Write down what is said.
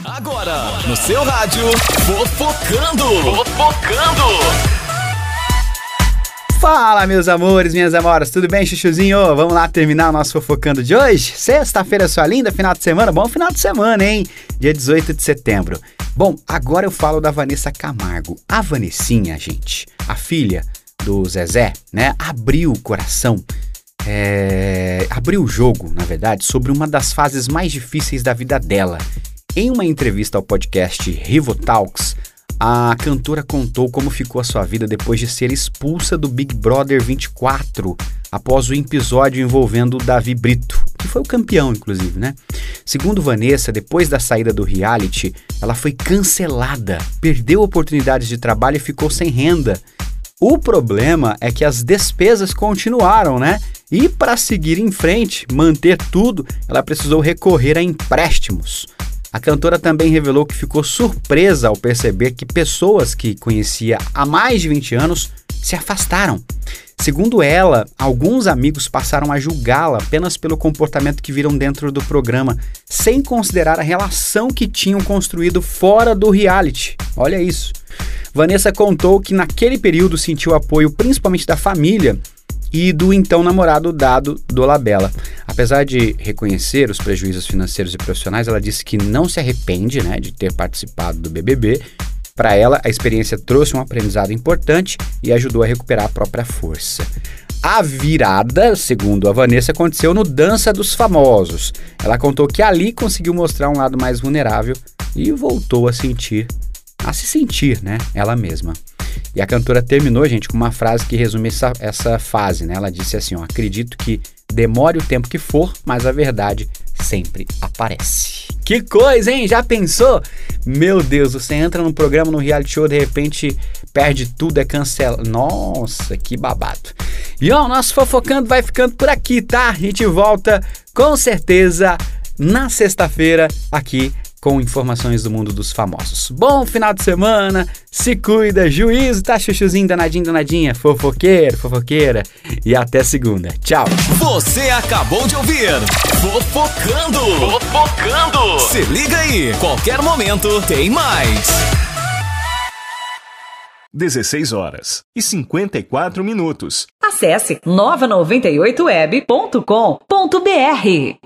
Agora, no seu rádio, Fofocando. Fala, meus amores, minhas amoras, tudo bem, chuchuzinho? Vamos lá terminar o nosso Fofocando de hoje? Sexta-feira, sua linda, final de semana, bom final de semana, hein? Dia 18 de setembro. Bom, agora eu falo da Vanessa Camargo. A Vanessinha, gente, a filha do Zezé, né, abriu o coração, abriu o jogo, na verdade, sobre uma das fases mais difíceis da vida dela. Em uma entrevista ao podcast Rivo Talks, a cantora contou como ficou a sua vida depois de ser expulsa do Big Brother 24, após o episódio envolvendo o Davi Brito, que foi o campeão, inclusive, né? Segundo Vanessa, depois da saída do reality, ela foi cancelada, perdeu oportunidades de trabalho e ficou sem renda. O problema é que as despesas continuaram, né? E para seguir em frente, manter tudo, ela precisou recorrer a empréstimos. A cantora também revelou que ficou surpresa ao perceber que pessoas que conhecia há mais de 20 anos se afastaram. Segundo ela, alguns amigos passaram a julgá-la apenas pelo comportamento que viram dentro do programa, sem considerar a relação que tinham construído fora do reality. Olha isso. Vanessa contou que naquele período sentiu apoio principalmente da família e do então namorado Dado Dolabella. Apesar de reconhecer os prejuízos financeiros e profissionais, ela disse que não se arrepende, né, de ter participado do BBB. Para ela, a experiência trouxe um aprendizado importante e ajudou a recuperar a própria força. A virada, segundo a Vanessa, aconteceu no Dança dos Famosos. Ela contou que ali conseguiu mostrar um lado mais vulnerável e voltou a se sentir, né, ela mesma. E a cantora terminou, gente, com uma frase que resume essa fase, né? Ela disse assim, ó: acredito que demore o tempo que for, mas a verdade sempre aparece. Que coisa, hein? Já pensou? Meu Deus, você entra num programa, num reality show, de repente perde tudo, é cancelado. Nossa, que babado. E ó, o nosso Fofocando vai ficando por aqui, tá? A gente volta com certeza na sexta-feira aqui com informações do mundo dos famosos. Bom final de semana, se cuida, juízo, tá, chuchuzinho, danadinho, danadinha, fofoqueiro, fofoqueira, e até segunda. Tchau. Você acabou de ouvir Fofocando. Se liga aí, qualquer momento tem mais. 16h54. Acesse nova98web.com.br.